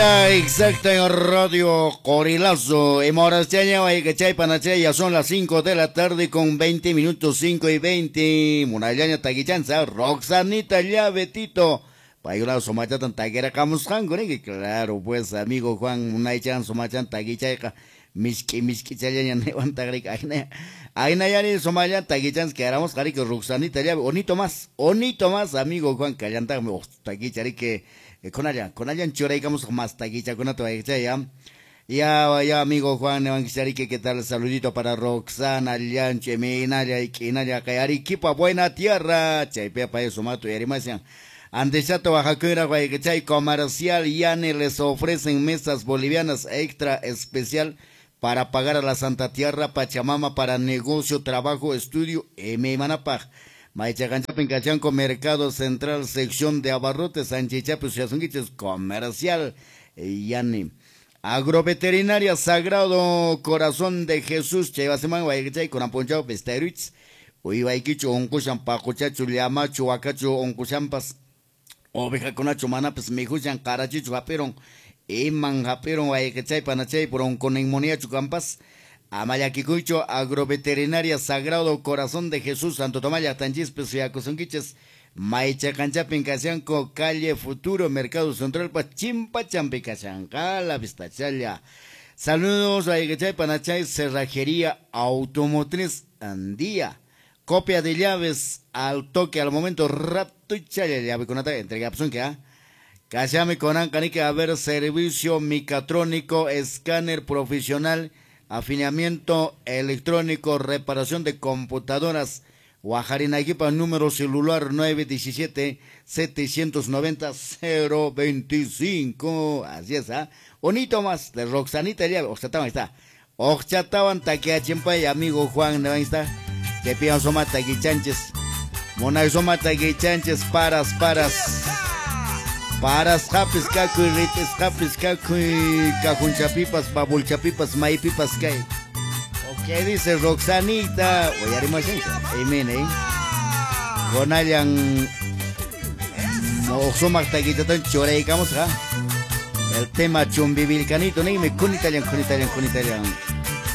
Exacto, en Radio Corilazo. En Morasteña, Guayacachay, Panachay, ya son las 5 de la tarde con 20 minutos, 5 y 20. Munayaña, Taguichanza, Roxanita, ya, Betito. Payula, Somachatan, Taguera, Camusjan, claro, pues, amigo Juan, Munaychan, Somachan, Taguichay, Miski, Chayaña, Nevantagric, Aina, Yani, Somayan, Taguichan, que éramos, Carico, Roxanita, ya, onito más, amigo Juan, Callanta, Taguichay, que. Con allá en Chora, digamos, más taquicha, con otro, ya, amigo Juan, ¿qué tal? Saludito para Roxana, Llanche, Minaya, y Quinaya, Arequipa, buena tierra, Chaipea, para eso, mato, y Arimasia. Andesato, Bajacuera, Guayachay, comercial, Yane, les ofrecen mesas bolivianas extra especial para pagar a la Santa Tierra, Pachamama, para negocio, trabajo, estudio, Manapaj. Maichacancha Pincachanco, Mercado Central, sección de abarrotes, Sanchichapus, Yasunguiches, comercial, Yani. Agroveterinaria Sagrado Corazón de Jesús, Chevaseman, Guayachay, con Amponchao, Pesteruitz, Uibaiquicho, Oncuchan, Pacuchacho, Liamacho, Huacacho, Oncuchampas, Oveja Conacho, Manapes, Mijuchan, Carachicho, Japeron, Eman, Japeron, Guayachay, Panachay, por Onconeumonía, Chucampas, Amayaquicucho, Agroveterinaria Sagrado Corazón de Jesús, Santo Tomaya, Tanchispes, Yacosunquiches, Maicha Canchapin, Cacianco, Calle Futuro, Mercado Central, Pachimpa, Champicachancá, La Vistachalla. Saludos a Iguechay, Panachay, Cerrajería Automotriz Andía. Copia de llaves al toque, al momento, rato y chaya, llave con ata, entrega opción que ha. Cachame con Ancanique, a ver, servicio micatrónico, escáner profesional, afinamiento electrónico, reparación de computadoras, Guajarinaguipa, número celular 917-790-025, así es, ¿ah? Bonito más, de Roxanita, ya, Oxataban está, Oxataban, Taqueachimpa, amigo Juan, ahí está, que pidan soma taquichanches, Monay soma taquichanches, paras, japis cacuy, rites japis cacuy, cajunchapipas, babulchapipas, maipipas kay. ¿Qué dice Roxanita? Oye, haremos eso. Amen, Con allan. Moxomak taquitatan choreicamos, ¿ah? El tema chumbivilcanito, ni me con italian.